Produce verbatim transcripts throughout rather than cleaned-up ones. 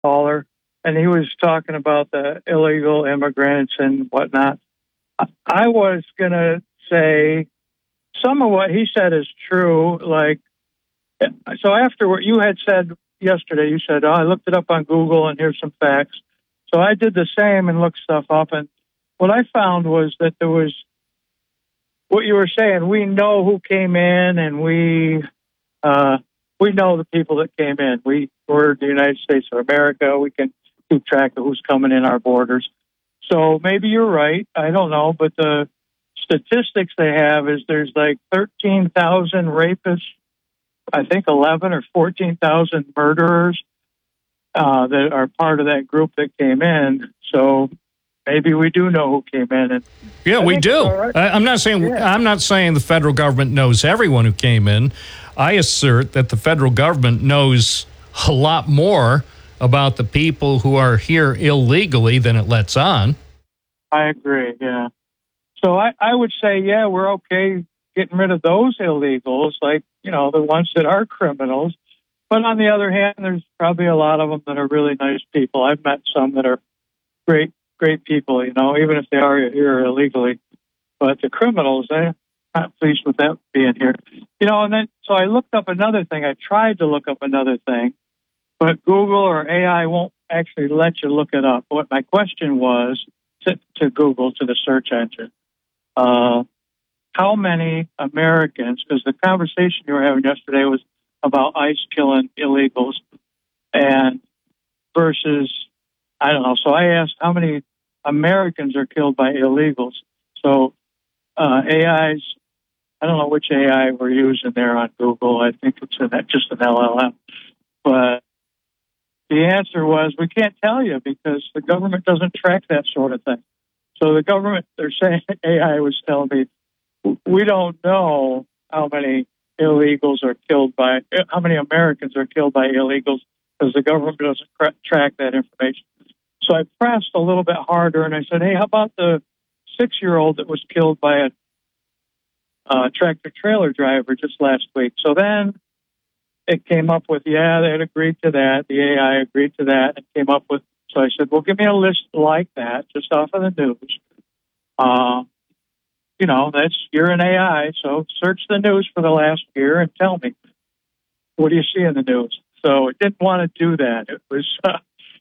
caller, and he was talking about the illegal immigrants and whatnot. I was going to say some of what he said is true. Like, so after what you had said yesterday, you said, oh, I looked it up on Google and here's some facts. So I did the same and looked stuff up. And what I found was that there was what you were saying. We know who came in, and we uh, we know the people that came in. We, we're the United States of America. We can keep track of who's coming in our borders. So maybe you're right. I don't know. But the statistics they have is there's like thirteen thousand rapists, I think eleven or fourteen thousand murderers uh, that are part of that group that came in. So maybe we do know who came in. And yeah, I we do. Right. I, I'm not saying yeah. I'm not saying the federal government knows everyone who came in. I assert that the federal government knows a lot more about the people who are here illegally than it lets on. I agree, yeah. So I, I would say, yeah, we're okay getting rid of those illegals, like, you know, the ones that are criminals. But on the other hand, there's probably a lot of them that are really nice people. I've met some that are great, great people, you know, even if they are here illegally. But the criminals, I'm not pleased with that being here. You know, and then, so I looked up another thing. I tried to look up another thing, but Google or A I won't actually let you look it up. What my question was to, to Google, to the search engine, uh, how many Americans, because the conversation you were having yesterday was about ICE killing illegals, and versus, I don't know, so I asked how many Americans are killed by illegals. So uh, A Is, I don't know which A I we're using there on Google. I think it's in that, just an L L M. But the answer was, we can't tell you because the government doesn't track that sort of thing. So the government, they're saying, A I was telling me, we don't know how many illegals are killed by, how many Americans are killed by illegals because the government doesn't cr- track that information. So I pressed a little bit harder and I said, hey, how about the six-year-old that was killed by a uh, tractor-trailer driver just last week? So then it came up with, yeah, they had agreed to that. The A I agreed to that and came up with, so I said, well, give me a list like that, just off of the news. Uh, you know, that's, you're an A I, so search the news for the last year and tell me, what do you see in the news? So it didn't want to do that. It was uh,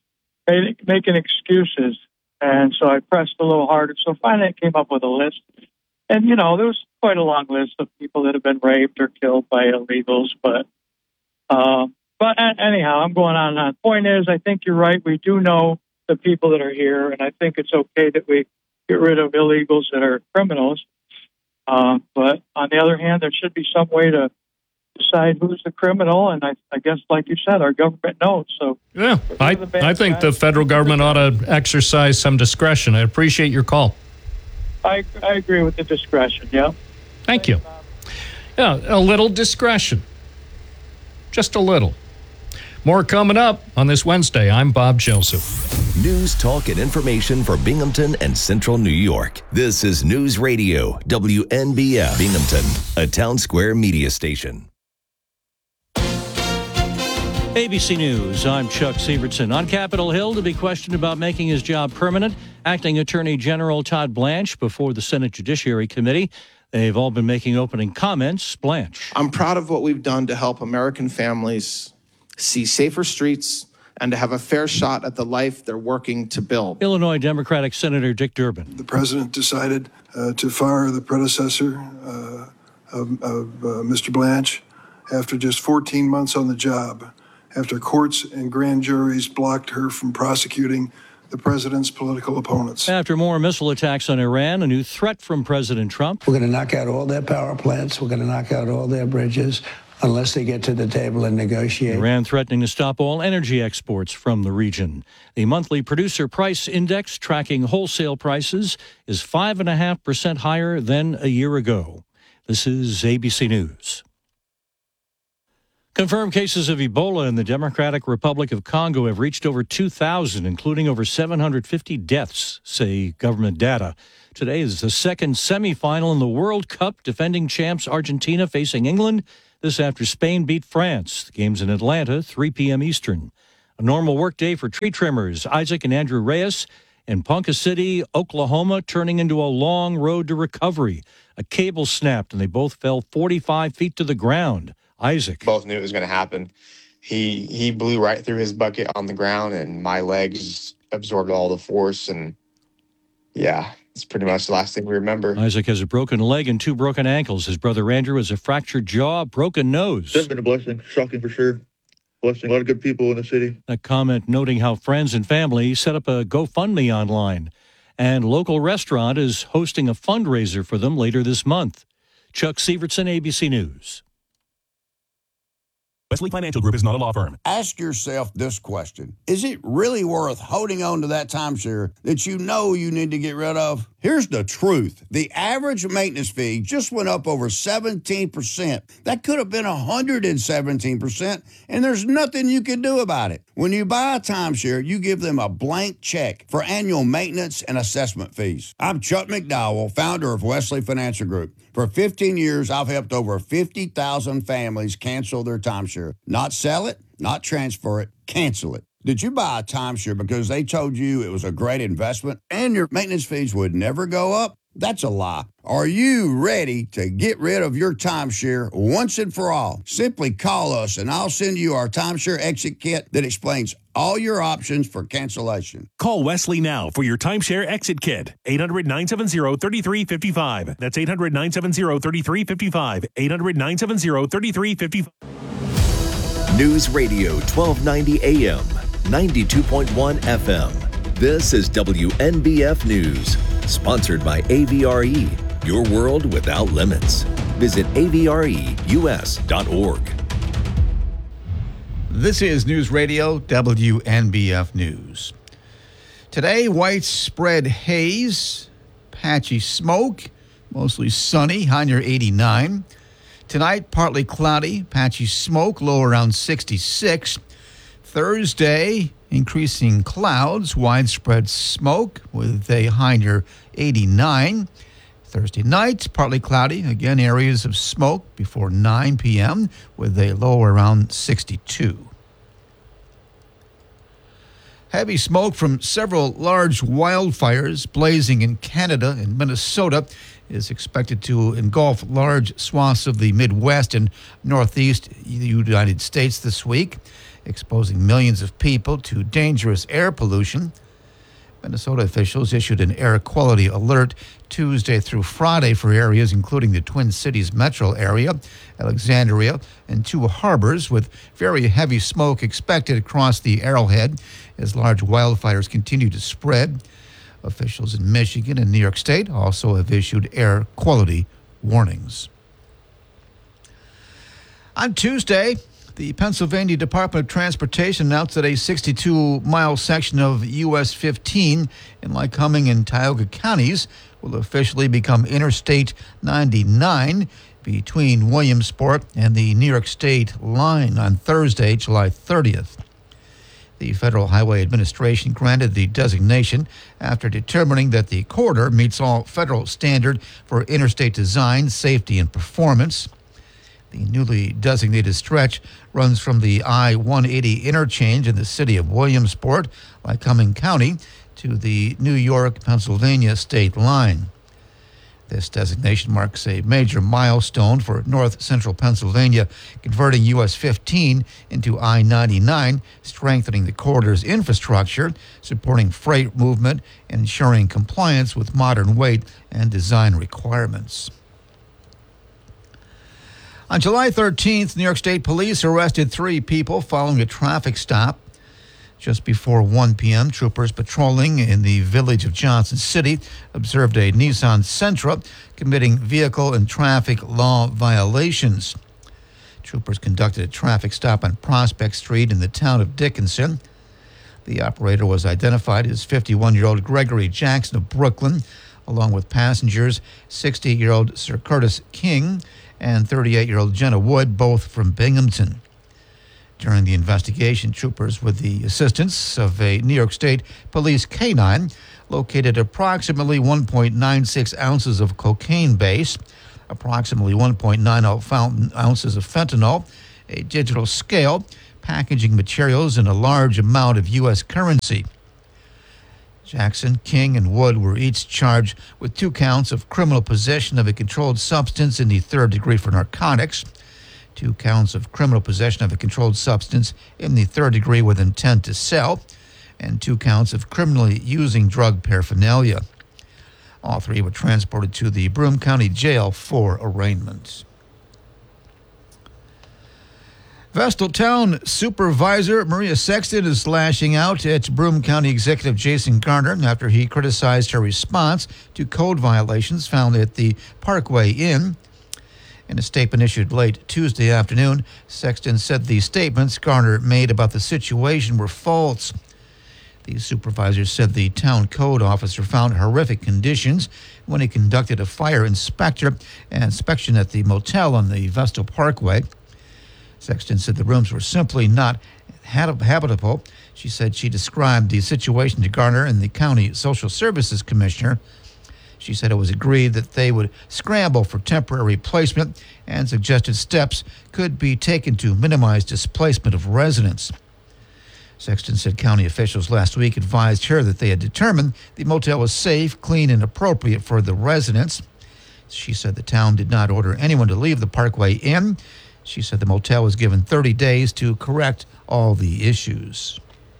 making excuses. And so I pressed a little harder. So finally it came up with a list. And, you know, there was quite a long list of people that have been raped or killed by illegals. But, uh, but anyhow, I'm going on and on. Point is, I think you're right. We do know the people that are here. And I think it's okay that we get rid of illegals that are criminals. Uh, but on the other hand, there should be some way to decide who's the criminal. And I, I guess, like you said, our government knows. So yeah, I, I think the federal government ought to exercise some discretion. I appreciate your call. I, I agree with the discretion, yeah. Thank you. Yeah, a little discretion. Just a little. More coming up on this Wednesday. I'm Bob Joseph. News, talk, and information for Binghamton and Central New York. This is News Radio, W N B F Binghamton, a Town Square media station. A B C News, I'm Chuck Sievertson. On Capitol Hill to be questioned about making his job permanent, Acting Attorney General Todd Blanche before the Senate Judiciary Committee. They've all been making opening comments. Blanche. I'm proud of what we've done to help American families see safer streets and to have a fair shot at the life they're working to build. Illinois Democratic Senator Dick Durbin. The president decided uh, to fire the predecessor uh, of, of uh, Mister Blanche after just fourteen months on the job, after courts and grand juries blocked her from prosecuting the president's political opponents. After more missile attacks on Iran, a new threat from President Trump. We're going to knock out all their power plants. We're going to knock out all their bridges unless they get to the table and negotiate. Iran threatening to stop all energy exports from the region. The monthly producer price index tracking wholesale prices is five point five percent higher than a year ago. This is A B C News. Confirmed cases of Ebola in the Democratic Republic of Congo have reached over two thousand, including over seven hundred fifty deaths, say government data. Today is the second semifinal in the World Cup. Defending champs Argentina facing England. This after Spain beat France. The game's in Atlanta, three p.m. Eastern. A normal workday for tree trimmers Isaac and Andrew Reyes in Ponca City, Oklahoma, turning into a long road to recovery. A cable snapped and they both fell forty-five feet to the ground. Isaac. Both knew it was going to happen. He he blew right through his bucket on the ground, and my legs absorbed all the force. And yeah, it's pretty much the last thing we remember. Isaac has a broken leg and two broken ankles. His brother Andrew has a fractured jaw, broken nose. It's been a blessing, shocking for sure. Blessing a lot of good people in the city. A comment noting how friends and family set up a GoFundMe online. And local restaurant is hosting a fundraiser for them later this month. Chuck Sievertson, A B C News. Wesley Financial Group is not a law firm. Ask yourself this question. Is it really worth holding on to that timeshare that you know you need to get rid of? Here's the truth. The average maintenance fee just went up over seventeen percent. That could have been one hundred seventeen percent, and there's nothing you can do about it. When you buy a timeshare, you give them a blank check for annual maintenance and assessment fees. I'm Chuck McDowell, founder of Wesley Financial Group. For fifteen years, I've helped over fifty thousand families cancel their timeshare. Not sell it, not transfer it, cancel it. Did you buy a timeshare because they told you it was a great investment and your maintenance fees would never go up? That's a lie. Are you ready to get rid of your timeshare once and for all? Simply call us and I'll send you our timeshare exit kit that explains all your options for cancellation. Call Wesley now for your timeshare exit kit. eight hundred, nine seven zero, three three five five. That's eight hundred, nine seven zero, three three five five. eight hundred, nine seven zero, three three five five. News Radio twelve ninety A M, ninety-two point one F M. This is W N B F News, sponsored by A V R E, your world without limits. Visit A V R E U S dot org. This is News Radio W N B F News. Today, widespread haze, patchy smoke, mostly sunny, high near eighty-nine. Tonight, partly cloudy, patchy smoke, low around sixty-six. Thursday, increasing clouds, widespread smoke with a high near eighty-nine. Thursday night, partly cloudy, again areas of smoke before nine p.m. with a low around sixty-two. Heavy smoke from several large wildfires blazing in Canada and Minnesota is expected to engulf large swaths of the Midwest and Northeast United States this week, exposing millions of people to dangerous air pollution. Minnesota officials issued an air quality alert Tuesday through Friday for areas including the Twin Cities metro area, Alexandria, and two harbors, with very heavy smoke expected across the Arrowhead as large wildfires continue to spread. Officials in Michigan and New York State also have issued air quality warnings. On Tuesday, the Pennsylvania Department of Transportation announced that a sixty-two mile section of U S fifteen in Lycoming and Tioga counties will officially become Interstate ninety-nine between Williamsport and the New York State line on Thursday, July thirtieth. The Federal Highway Administration granted the designation after determining that the corridor meets all federal standard for interstate design, safety, and performance. The newly designated stretch runs from the I one eighty interchange in the city of Williamsport, Lycoming County, to the New York-Pennsylvania state line. This designation marks a major milestone for north-central Pennsylvania, converting U S fifteen into I ninety-nine, strengthening the corridor's infrastructure, supporting freight movement, and ensuring compliance with modern weight and design requirements. On July thirteenth, New York State Police arrested three people following a traffic stop. Just before one p.m., troopers patrolling in the village of Johnson City observed a Nissan Sentra committing vehicle and traffic law violations. Troopers conducted a traffic stop on Prospect Street in the town of Dickinson. The operator was identified as fifty-one-year-old Gregory Jackson of Brooklyn, along with passengers sixty-year-old Sir Curtis King and thirty-eight-year-old Jenna Wood, both from Binghamton. During the investigation, troopers, with the assistance of a New York State Police canine, located approximately one point nine six ounces of cocaine base, approximately one point nine zero ounces of fentanyl, a digital scale, packaging materials and a large amount of U S currency. Jackson, King, and Wood were each charged with two counts of criminal possession of a controlled substance in the third degree for narcotics, two counts of criminal possession of a controlled substance in the third degree with intent to sell, and two counts of criminally using drug paraphernalia. All three were transported to the Broome County Jail for arraignment. Vestal Town Supervisor Maria Sexton is lashing out at Broome County Executive Jason Garner after he criticized her response to code violations found at the Parkway Inn. In a statement issued late Tuesday afternoon, Sexton said the statements Garner made about the situation were false. The supervisor said the town code officer found horrific conditions when he conducted a fire inspector inspection at the motel on the Vestal Parkway. Sexton said the rooms were simply not habitable. She said she described the situation to Garner and the county social services commissioner. She said it was agreed that they would scramble for temporary placement and suggested steps could be taken to minimize displacement of residents. Sexton said county officials last week advised her that they had determined the motel was safe, clean, and appropriate for the residents. She said the town did not order anyone to leave the Parkway Inn. She said the motel was given thirty days to correct all the issues.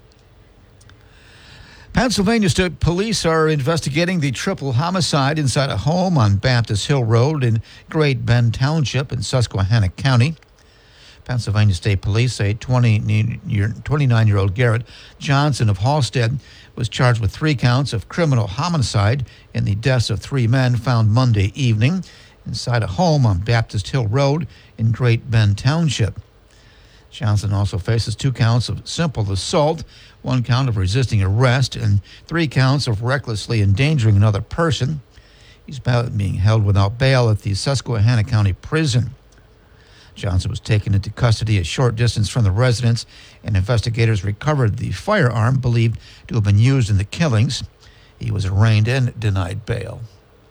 Pennsylvania State Police are investigating the triple homicide inside a home on Baptist Hill Road in Great Bend Township in Susquehanna County. Pennsylvania State Police say twenty-nine-year-old Garrett Johnson of Halstead was charged with three counts of criminal homicide in the deaths of three men found Monday evening inside a home on Baptist Hill Road in Great Bend Township. Johnson also faces two counts of simple assault, one count of resisting arrest, and three counts of recklessly endangering another person. He's being held without bail at the Susquehanna County Prison. Johnson was taken into custody a short distance from the residence, and investigators recovered the firearm believed to have been used in the killings. He was arraigned and denied bail.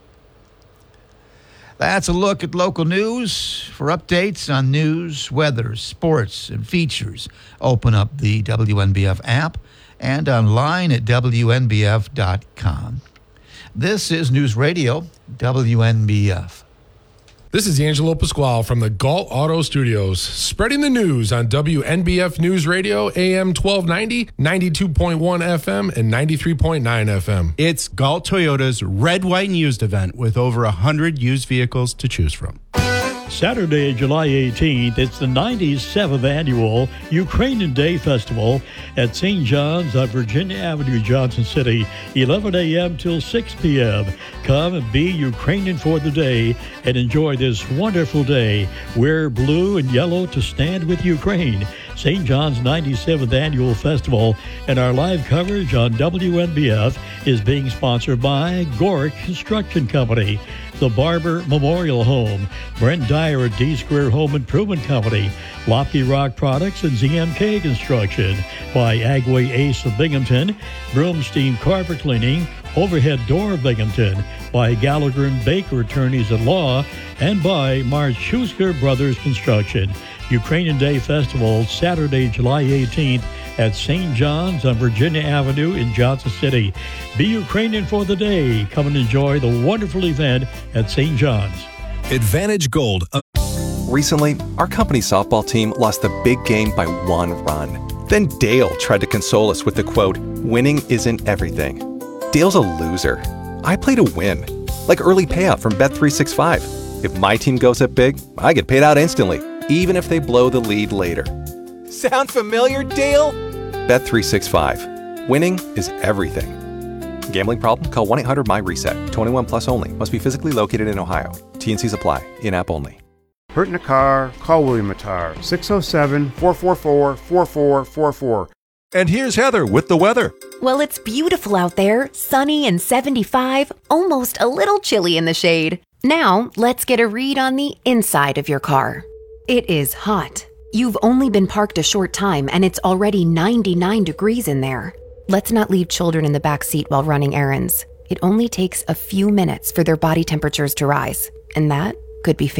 That's a look at local news. For updates on news, weather, sports, and features, open up the W N B F app and online at W N B F dot com. This is News Radio, W N B F. This is Angelo Pasquale from the Galt Auto Studios, spreading the news on W N B F News Radio, A M twelve ninety, ninety-two point one F M, and ninety-three point nine F M. It's Galt Toyota's Red, White, and Used event with over one hundred used vehicles to choose from. Saturday, July eighteenth, it's the ninety-seventh annual Ukrainian Day Festival at Saint John's on Virginia Avenue, Johnson City, eleven a.m. till six p.m. Come and be Ukrainian for the day and enjoy this wonderful day. Wear blue and yellow to stand with Ukraine. Saint John's ninety-seventh Annual Festival and our live coverage on W N B F is being sponsored by Gorick Construction Company, the Barber Memorial Home, Brent Dyer at D Square Home Improvement Company, Lofty Rock Products, and Z M K Construction, by Agway Ace of Binghamton, Broomstein Carpet Cleaning, Overhead Door of Binghamton, by Gallagher and Baker Attorneys at Law, and by Marchuska Brothers Construction. Ukrainian Day Festival, Saturday, July eighteenth at Saint John's on Virginia Avenue in Johnson City. Be Ukrainian for the day. Come and enjoy the wonderful event at Saint John's. Advantage Gold. Recently, our company softball team lost the big game by one run. Then Dale tried to console us with the quote, "Winning isn't everything." Dale's a loser. I play to win. Like early payout from Bet three sixty-five. If my team goes up big, I get paid out instantly, even if they blow the lead later. Sound familiar, Dale? Bet three sixty-five. Winning is everything. Gambling problem? Call one eight hundred M Y reset. twenty-one plus only. Must be physically located in Ohio. T and Cs apply. In-app only. Hurt in a car? Call William Mattar. six oh seven, four four four, four four four four. And here's Heather with the weather. Well, it's beautiful out there. Sunny and seventy-five. Almost a little chilly in the shade. Now, let's get a read on the inside of your car. It is hot. You've only been parked a short time and it's already ninety-nine degrees in there. Let's not leave children in the back seat while running errands. It only takes a few minutes for their body temperatures to rise, and that could be fatal.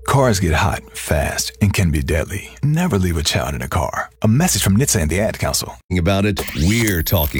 Cars get hot, fast, and can be deadly. Never leave a child in a car. A message from N H T S A and the Ad Council. About it, we're talking